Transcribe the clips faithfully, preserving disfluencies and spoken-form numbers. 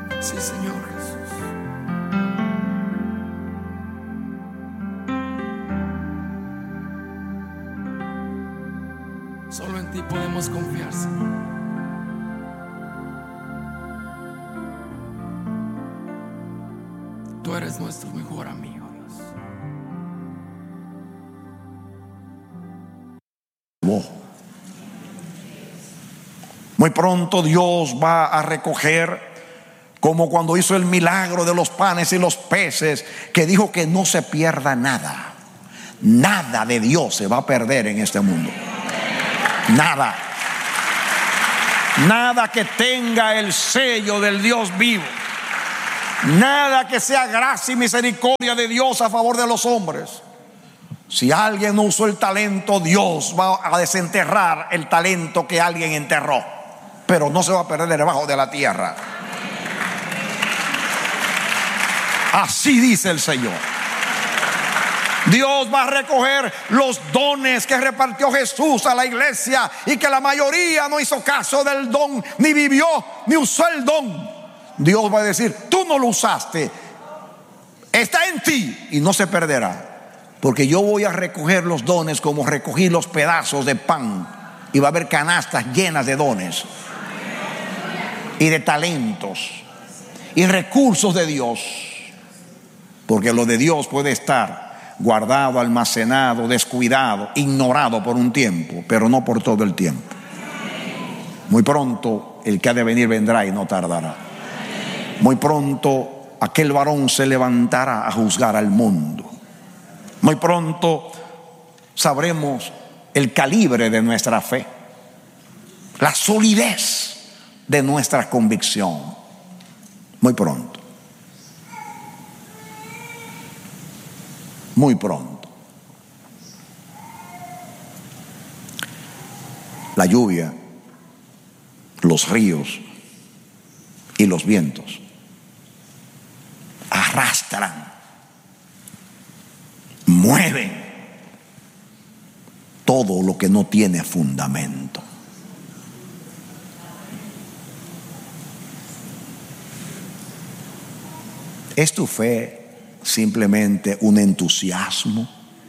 Sí, Señor Jesús. Solo en ti podemos confiar, Señor. Tú eres nuestro mejor amigo, Dios. Muy pronto Dios va a recoger, como cuando hizo el milagro de los panes y los peces, que dijo que no se pierda nada. Nada de Dios se va a perder en este mundo. Nada. Nada que tenga el sello del Dios vivo. Nada que sea gracia y misericordia de Dios a favor de los hombres. Si alguien no usó el talento, Dios va a desenterrar el talento que alguien enterró, pero no se va a perder debajo de la tierra. Así dice el Señor. Dios va a recoger los dones que repartió Jesús a la iglesia, y que la mayoría no hizo caso del don, ni vivió, ni usó el don. Dios va a decir: tú no lo usaste, está en ti y no se perderá. Porque yo voy a recoger los dones como recogí los pedazos de pan, y va a haber canastas llenas de dones y de talentos y recursos de Dios. Porque lo de Dios puede estar guardado, almacenado, descuidado, ignorado por un tiempo, pero no por todo el tiempo. Muy pronto el que ha de venir vendrá y no tardará. Muy pronto aquel varón se levantará a juzgar al mundo. Muy pronto sabremos el calibre de nuestra fe, la solidez de nuestra convicción. Muy pronto. Muy pronto. La lluvia, los ríos y los vientos arrastran, mueven todo lo que no tiene fundamento. ¿Es tu fe simplemente un entusiasmo,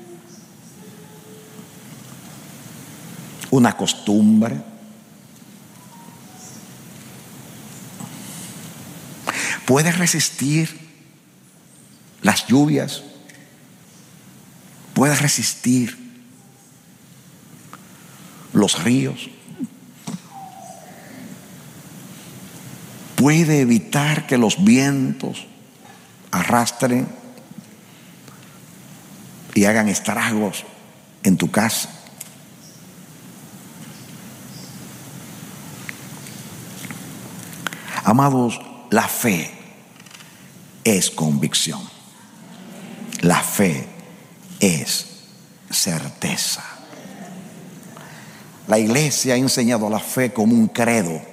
una costumbre? ¿Puedes resistir las lluvias? ¿Puedes resistir los ríos? ¿Puede evitar que los vientos arrastren y hagan estragos en tu casa? Amados, la fe es convicción. La fe es certeza. La iglesia ha enseñado la fe como un credo.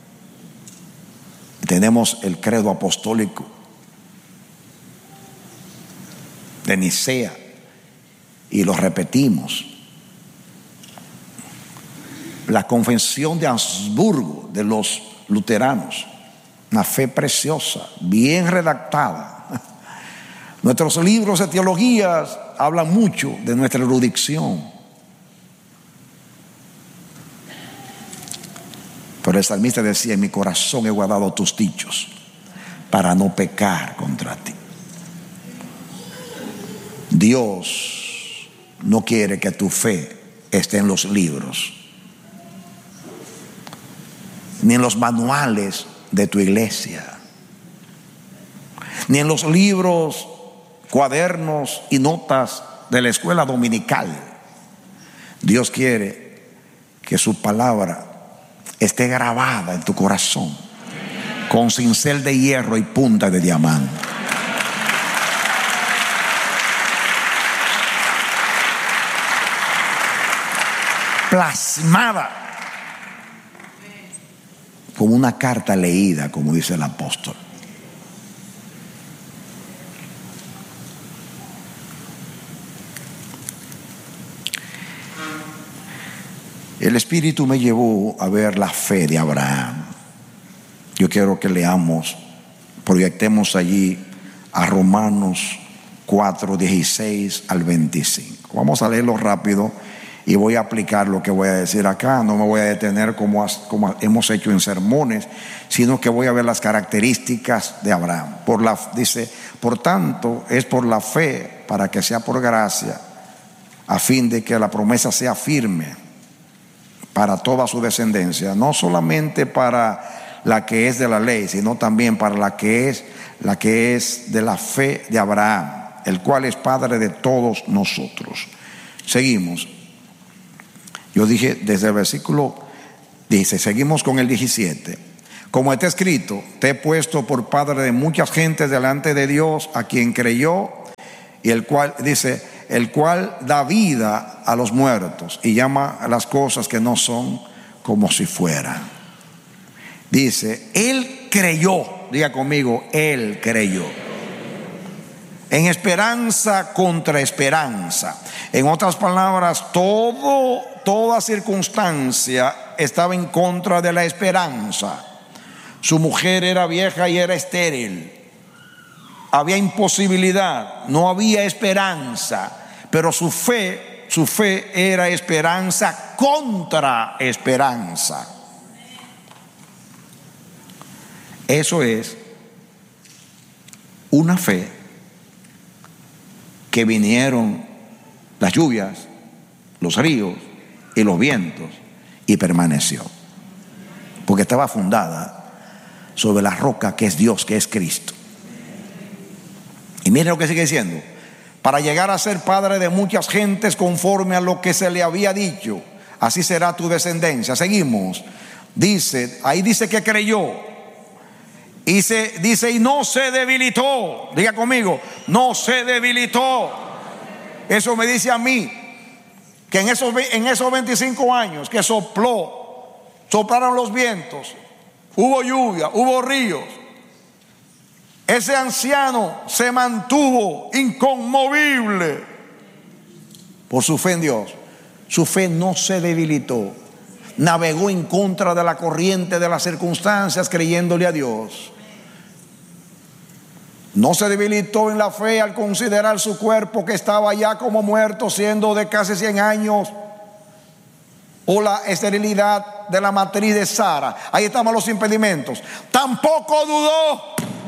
Tenemos el credo apostólico de Nicea y lo repetimos. La confesión de Habsburgo de los luteranos, una fe preciosa, bien redactada. Nuestros libros de teología hablan mucho de nuestra erudición. Pero el salmista decía: en mi corazón he guardado tus dichos para no pecar contra ti. Dios no quiere que tu fe esté en los libros, ni en los manuales de tu iglesia, ni en los libros, cuadernos y notas de la escuela dominical. Dios quiere que su palabra esté grabada en tu corazón con cincel de hierro y punta de diamante. Plasmada como una carta leída, como dice el apóstol. El Espíritu me llevó a ver la fe de Abraham. Yo quiero que leamos proyectemos allí a Romanos cuatro, dieciséis al veinticinco. Vamos a leerlo rápido y voy a aplicar lo que voy a decir acá. No me voy a detener como, como hemos hecho en sermones, sino que voy a ver las características de Abraham. Por la, dice, por tanto, es por la fe, para que sea por gracia, a fin de que la promesa sea firme para toda su descendencia, no solamente para la que es de la ley, sino también para la que es la que es de la fe de Abraham, el cual es padre de todos nosotros. Seguimos. Yo dije desde el versículo, dice, seguimos con el diecisiete. Como está escrito, te he puesto por padre de muchas gentes delante de Dios, a quien creyó, y el cual, dice, el cual da vida a los muertos y llama a las cosas que no son como si fueran. Dice, él creyó, diga conmigo, él creyó. En esperanza contra esperanza. En otras palabras, todo, toda circunstancia estaba en contra de la esperanza. Su mujer era vieja y era estéril. Había imposibilidad, no había esperanza, pero su fe, su fe era esperanza contra esperanza. Eso es una fe que vinieron las lluvias, los ríos y los vientos y permaneció, porque estaba fundada sobre la roca que es Dios, que es Cristo. Y mire lo que sigue diciendo: para llegar a ser padre de muchas gentes conforme a lo que se le había dicho, así será tu descendencia. Seguimos. Dice, ahí dice que creyó. Y se, dice, y no se debilitó. Diga conmigo, no se debilitó. Eso me dice a mí que en esos, en esos veinticinco años que sopló, soplaron los vientos, hubo lluvia, hubo ríos, ese anciano se mantuvo inconmovible por su fe en Dios. Su fe no se debilitó. Navegó en contra de la corriente de las circunstancias, creyéndole a Dios. No se debilitó en la fe al considerar su cuerpo, que estaba ya como muerto, siendo de casi cien años, o la esterilidad de la matriz de Sara. Ahí estaban los impedimentos. Tampoco dudó,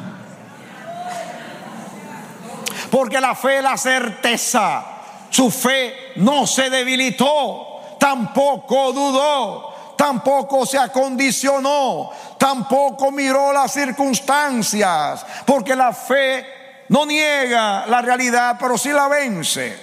porque la fe es la certeza. Su fe no se debilitó. Tampoco dudó, tampoco se acondicionó, tampoco miró las circunstancias, porque la fe no niega la realidad, pero sí la vence.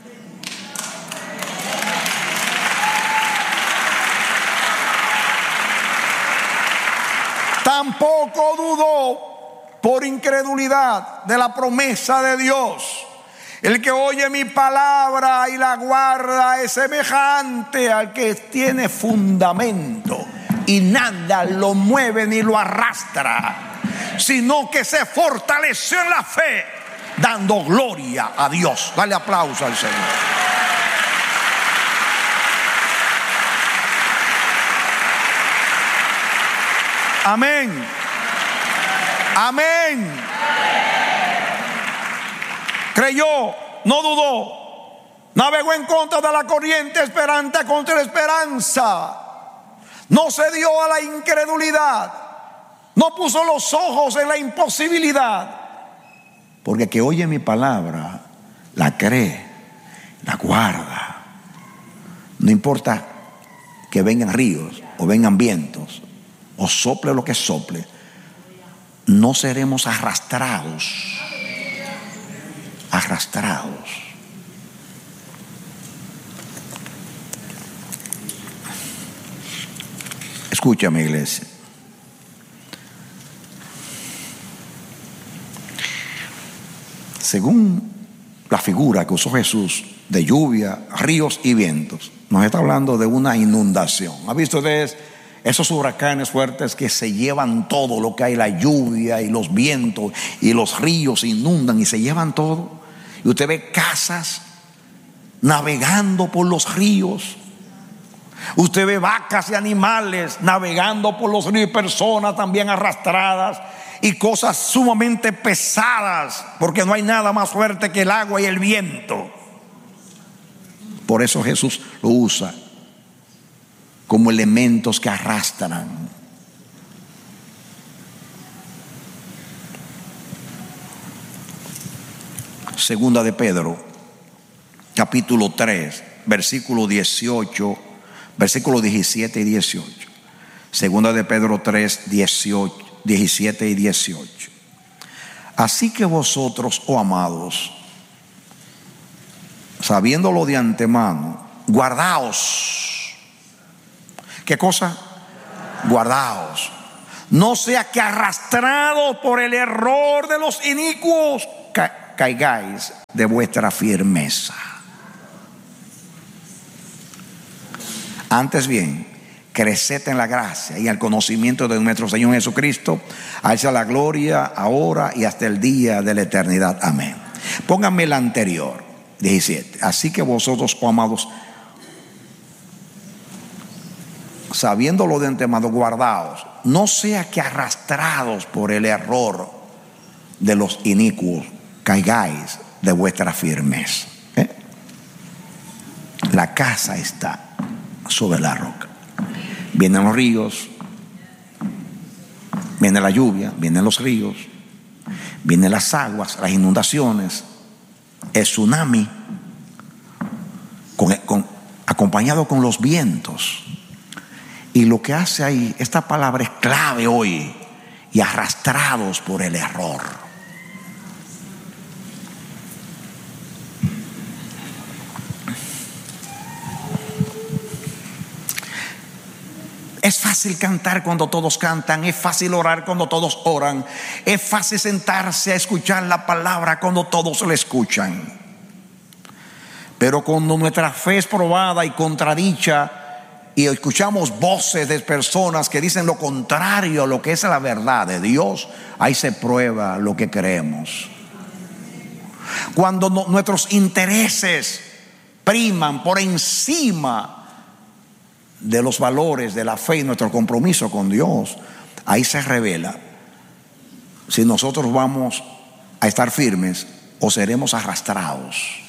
Tampoco dudó por incredulidad de la promesa de Dios. El que oye mi palabra y la guarda es semejante al que tiene fundamento y nada lo mueve ni lo arrastra, sino que se fortaleció en la fe, dando gloria a Dios. Dale aplauso al Señor. Amén. Amén. Creyó, no dudó, navegó en contra de la corriente, esperanza contra la esperanza. No se dio a la incredulidad, no puso los ojos en la imposibilidad, porque el que oye mi palabra, la cree, la guarda. No importa que vengan ríos o vengan vientos o sople lo que sople, no seremos arrastrados. Arrastrados. Escúchame, iglesia. Según la figura que usó Jesús de lluvia, ríos y vientos, nos está hablando de una inundación. ¿Ha visto ustedes esos huracanes fuertes que se llevan todo lo que hay, la lluvia y los vientos y los ríos se inundan y se llevan todo? Y usted ve casas navegando por los ríos. Usted ve vacas y animales navegando por los ríos y personas también arrastradas. y cosas sumamente pesadas, porque no hay nada más fuerte que el agua y el viento. Por eso Jesús lo usa como elementos que arrastran. Segunda de Pedro, capítulo tres, versículo dieciocho, versículos diecisiete y dieciocho. Segunda de Pedro tres, dieciocho, diecisiete y dieciocho. Así que vosotros, oh amados, sabiéndolo de antemano, guardaos. ¿Qué cosa? Guardaos. No sea que arrastrados por el error de los inicuos ca- caigáis de vuestra firmeza. Antes bien, creced en la gracia y el conocimiento de nuestro Señor Jesucristo. A Él sea la gloria ahora y hasta el día de la eternidad. Amén. Pónganme el anterior, diecisiete. Así que vosotros, oh amados, sabiéndolo de antemano, guardaos, no sea que arrastrados por el error de los inicuos caigáis de vuestra firmeza. ¿Eh? La casa está sobre la roca. Vienen los ríos, viene la lluvia, vienen los ríos, vienen las aguas, las inundaciones, el tsunami, con, con, acompañado con los vientos. Y lo que hace ahí, esta palabra es clave hoy, y arrastrados por el error. Es fácil cantar cuando todos cantan, es fácil orar cuando todos oran, es fácil sentarse a escuchar la palabra cuando todos la escuchan. Pero cuando nuestra fe es probada y contradicha y escuchamos voces de personas que dicen lo contrario a lo que es la verdad de Dios, ahí se prueba lo que creemos. Cuando no, nuestros intereses priman por encima de los valores de la fe y nuestro compromiso con Dios, ahí se revela si nosotros vamos a estar firmes o seremos arrastrados.